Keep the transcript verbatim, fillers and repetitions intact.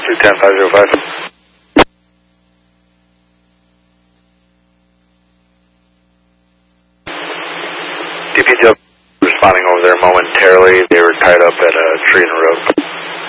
three ten, five zero five. D P W responding over there momentarily. They were tied up at a tree and rope.